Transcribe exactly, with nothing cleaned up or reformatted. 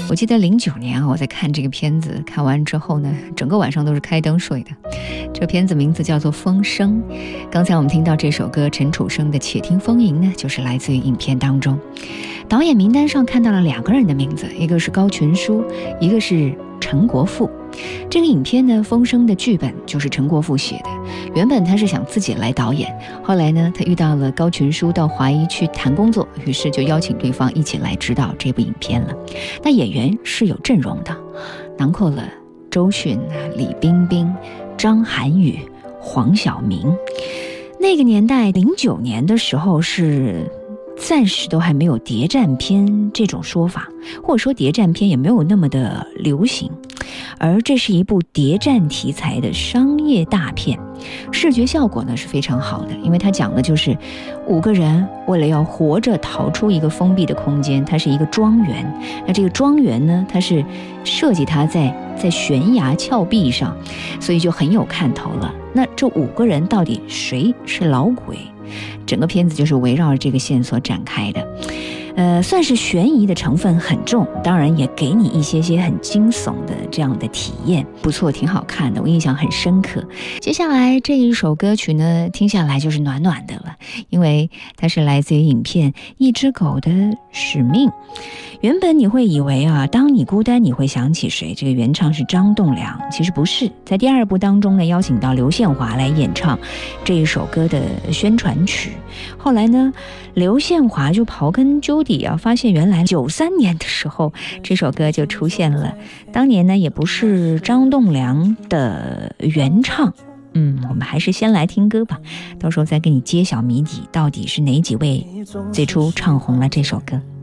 我记得零九年啊，我在看这个片子，看完之后呢，整个晚上都是开灯睡的。这个片子名字叫做《风声》，刚才我们听到这首歌陈楚生的《且听风吟》呢，就是来自于影片当中。导演名单上看到了两个人的名字，一个是高群书，一个是陈国富。这个影片呢，《风声》的剧本就是陈国富写的。原本他是想自己来导演，后来呢，他遇到了高群书到华谊去谈工作，于是就邀请对方一起来指导这部影片了。那演员是有阵容的，囊括了周迅、李冰冰、张涵予、黄晓明。那个年代零九年的时候是暂时都还没有谍战片这种说法，或者说谍战片也没有那么的流行，而这是一部谍战题材的商业大片，视觉效果呢是非常好的，因为它讲的就是五个人为了要活着逃出一个封闭的空间，它是一个庄园，那这个庄园呢，它是设计它在在悬崖峭壁上，所以就很有看头了。那这五个人到底谁是老鬼？整个片子就是围绕着这个线索展开的，呃，算是悬疑的成分很重，当然也给你一些些很惊悚的这样的体验，不错，挺好看的，我印象很深刻。接下来这一首歌曲呢，听下来就是暖暖的了，因为它是来自于影片《一只狗的使命》。原本你会以为啊，当你孤单你会想起谁？这个原唱是张栋梁，其实不是。在第二部当中呢，邀请到刘宪华来演唱这一首歌的宣传曲。后来呢，刘宪华就刨根究底啊，发现原来九三年的时候这首歌就出现了。当年呢，也不是张栋梁的原唱。嗯，我们还是先来听歌吧，到时候再给你揭晓谜底，到底是哪几位最初唱红了这首歌。